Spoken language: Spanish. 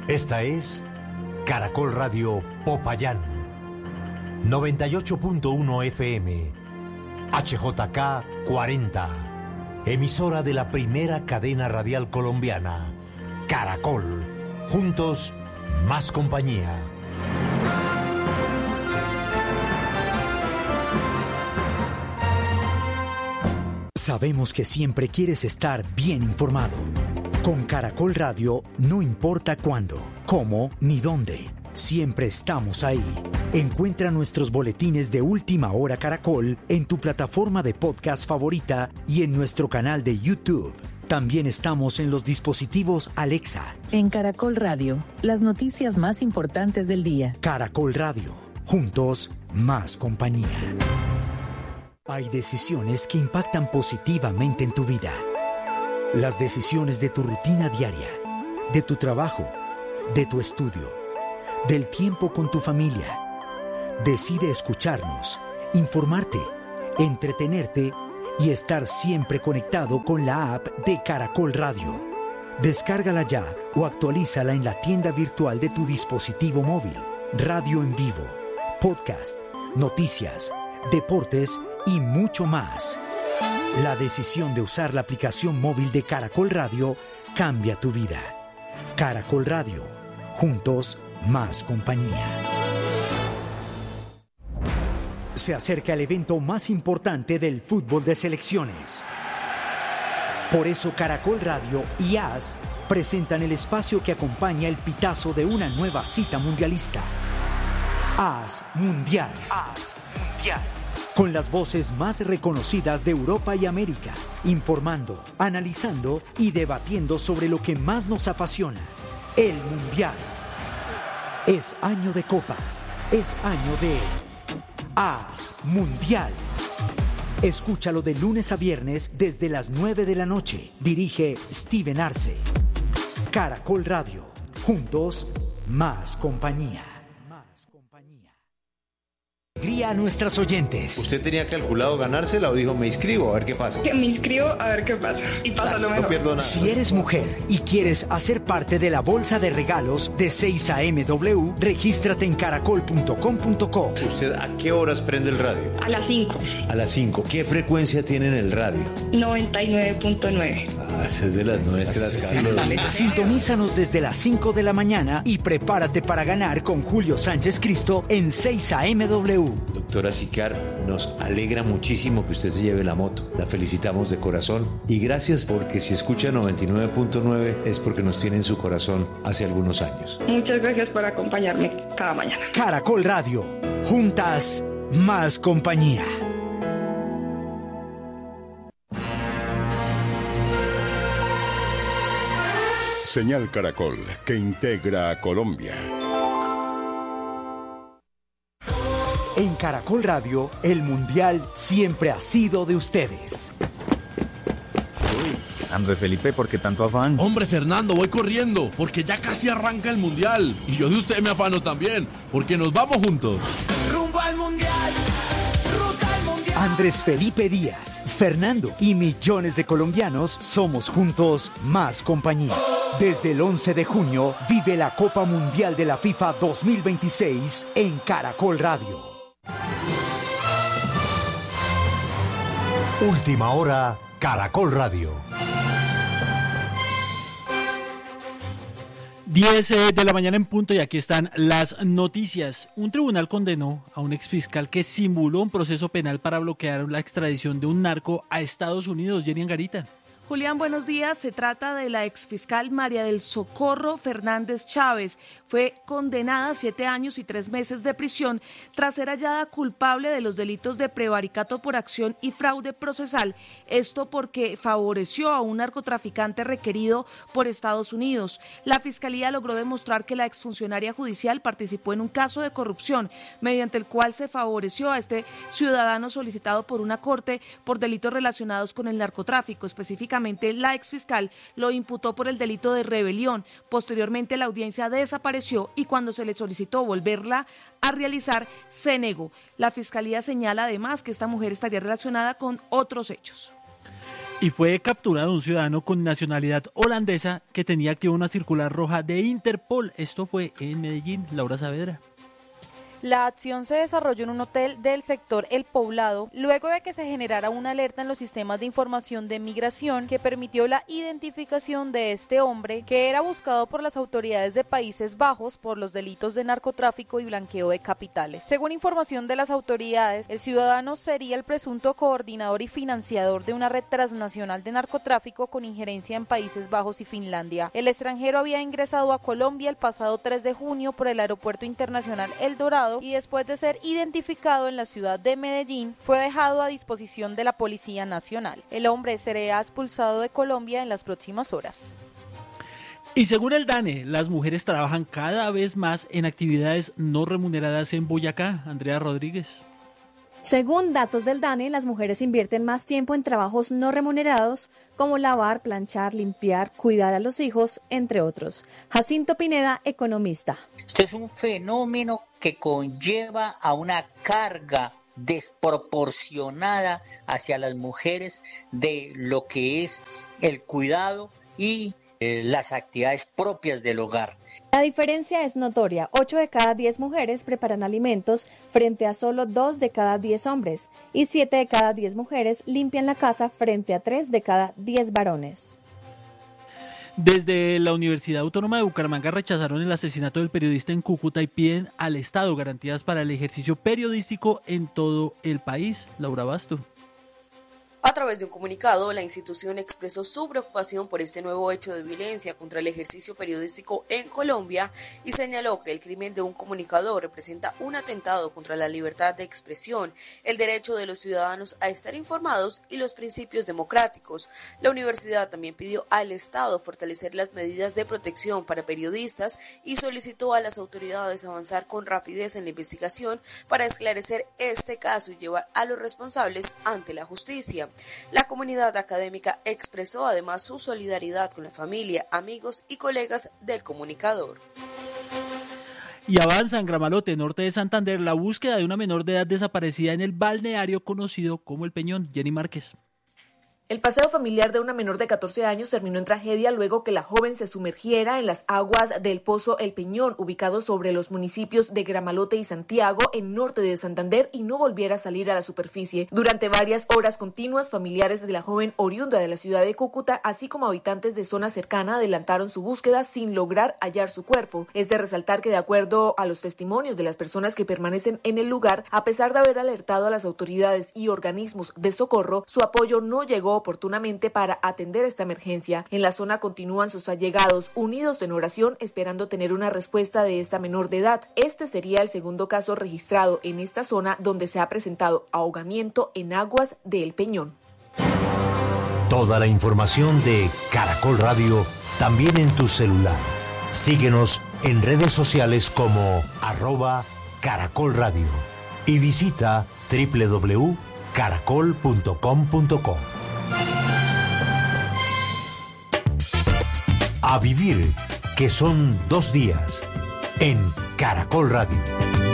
Esta es Caracol Radio Popayán, 98.1 FM, HJK 40, emisora de la primera cadena radial colombiana, Caracol. Juntos, más compañía. Sabemos que siempre quieres estar bien informado. Con Caracol Radio no importa cuándo, cómo ni dónde. Siempre estamos ahí. Encuentra nuestros boletines de Última Hora Caracol en tu plataforma de podcast favorita y en nuestro canal de YouTube. También estamos en los dispositivos Alexa. En Caracol Radio, las noticias más importantes del día. Caracol Radio. Juntos, más compañía. Hay decisiones que impactan positivamente en tu vida. Las decisiones de tu rutina diaria, de tu trabajo, de tu estudio, del tiempo con tu familia. Decide escucharnos, informarte, entretenerte y estar siempre conectado con la app de Caracol Radio. Descárgala ya o actualízala en la tienda virtual de tu dispositivo móvil. Radio en vivo, podcast, noticias, deportes y mucho más. La decisión de usar la aplicación móvil de Caracol Radio cambia tu vida. Caracol Radio. Juntos, más compañía. Se acerca el evento más importante del fútbol de selecciones. Por eso Caracol Radio y AS presentan el espacio que acompaña el pitazo de una nueva cita mundialista. AS Mundial. AS Mundial. Con las voces más reconocidas de Europa y América, informando, analizando y debatiendo sobre lo que más nos apasiona, el Mundial. Es año de Copa, es año de AS Mundial. Escúchalo de lunes a viernes desde las 9 de la noche. Dirige Steven Arce. Caracol Radio. Juntos, más compañía. A nuestras oyentes. ¿Usted tenía calculado ganársela o dijo me inscribo a ver qué pasa? Que me inscribo a ver qué pasa y pasa lo mejor. No pierdo nada. Si eres mujer y quieres hacer parte de la bolsa de regalos de 6 a.m.w, regístrate en caracol.com.co. ¿Usted a qué horas prende el radio? A las 5. A las 5. ¿Qué frecuencia tiene en el radio? 99.9. Ah, esa es de las nuestras, Carlos. Sintonízanos desde las 5 de la mañana y prepárate para ganar con Julio Sánchez Cristo en 6 a.m.w. Doctora Sicar, nos alegra muchísimo que usted se lleve la moto. La felicitamos de corazón y gracias porque si escucha 99.9 es porque nos tiene en su corazón hace algunos años. Muchas gracias por acompañarme cada mañana. Caracol Radio. Juntas, más compañía. Señal Caracol, que integra a Colombia. En Caracol Radio, el Mundial siempre ha sido de ustedes. Andrés Felipe, ¿por qué tanto afán? Hombre, Fernando, voy corriendo, porque ya casi arranca el Mundial. Y yo de usted me afano también, porque nos vamos juntos. Rumbo al Mundial, ruta al Mundial. Andrés Felipe Díaz, Fernando y millones de colombianos somos juntos más compañía. Desde el 11 de junio, vive la Copa Mundial de la FIFA 2026 en Caracol Radio. Última Hora, Caracol Radio. 10 de la mañana en punto y aquí están las noticias. Un tribunal condenó a un exfiscal que simuló un proceso penal para bloquear la extradición de un narco a Estados Unidos. Jenny Angarita. Julián, buenos días. Se trata de la exfiscal María del Socorro Fernández Chávez. Fue condenada a 7 años y 3 meses de prisión tras ser hallada culpable de los delitos de prevaricato por acción y fraude procesal. Esto porque favoreció a un narcotraficante requerido por Estados Unidos. La Fiscalía logró demostrar que la exfuncionaria judicial participó en un caso de corrupción, mediante el cual se favoreció a este ciudadano solicitado por una corte por delitos relacionados con el narcotráfico. Específicamente, la exfiscal lo imputó por el delito de rebelión. Posteriormente, la audiencia desapareció y cuando se le solicitó volverla a realizar, se negó. La Fiscalía señala además que esta mujer estaría relacionada con otros hechos. Y fue capturado un ciudadano con nacionalidad holandesa que tenía activa una circular roja de Interpol. Esto fue en Medellín. Laura Saavedra. La acción se desarrolló en un hotel del sector El Poblado, luego de que se generara una alerta en los sistemas de información de migración que permitió la identificación de este hombre, que era buscado por las autoridades de Países Bajos por los delitos de narcotráfico y blanqueo de capitales. Según información de las autoridades, el ciudadano sería el presunto coordinador y financiador de una red transnacional de narcotráfico con injerencia en Países Bajos y Finlandia. El extranjero había ingresado a Colombia el pasado 3 de junio por el Aeropuerto Internacional El Dorado y después de ser identificado en la ciudad de Medellín, fue dejado a disposición de la Policía Nacional. El hombre será expulsado de Colombia en las próximas horas. Y según el DANE, las mujeres trabajan cada vez más en actividades no remuneradas en Boyacá. Andrea Rodríguez. Según datos del DANE, las mujeres invierten más tiempo en trabajos no remunerados como lavar, planchar, limpiar, cuidar a los hijos, entre otros. Jacinto Pineda, economista. Esto es un fenómeno que conlleva a una carga desproporcionada hacia las mujeres de lo que es el cuidado y las actividades propias del hogar. La diferencia es notoria. 8 de cada 10 mujeres preparan alimentos frente a solo 2 de cada 10 hombres y 7 de cada 10 mujeres limpian la casa frente a 3 de cada 10 varones. Desde la Universidad Autónoma de Bucaramanga rechazaron el asesinato del periodista en Cúcuta y piden al Estado garantías para el ejercicio periodístico en todo el país. Laura Basto. A través de un comunicado, la institución expresó su preocupación por este nuevo hecho de violencia contra el ejercicio periodístico en Colombia y señaló que el crimen de un comunicador representa un atentado contra la libertad de expresión, el derecho de los ciudadanos a estar informados y los principios democráticos. La universidad también pidió al Estado fortalecer las medidas de protección para periodistas y solicitó a las autoridades avanzar con rapidez en la investigación para esclarecer este caso y llevar a los responsables ante la justicia. La comunidad académica expresó además su solidaridad con la familia, amigos y colegas del comunicador. Y avanza en Gramalote, norte de Santander, la búsqueda de una menor de edad desaparecida en el balneario conocido como El Peñón. Jenny Márquez. El paseo familiar de una menor de 14 años terminó en tragedia luego que la joven se sumergiera en las aguas del pozo El Peñón, ubicado sobre los municipios de Gramalote y Santiago, en norte de Santander, y no volviera a salir a la superficie. Durante varias horas continuas, familiares de la joven oriunda de la ciudad de Cúcuta, así como habitantes de zona cercana, adelantaron su búsqueda sin lograr hallar su cuerpo. Es de resaltar que, de acuerdo a los testimonios de las personas que permanecen en el lugar, a pesar de haber alertado a las autoridades y organismos de socorro, su apoyo no llegó oportunamente para atender esta emergencia. En la zona continúan sus allegados unidos en oración esperando tener una respuesta de esta menor de edad. Este sería el segundo caso registrado en esta zona donde se ha presentado ahogamiento en aguas de El Peñón. Toda la información de Caracol Radio también en tu celular. Síguenos en redes sociales como @Caracol Radio y visita www.caracol.com.co. A vivir, que son 2 días, en Caracol Radio.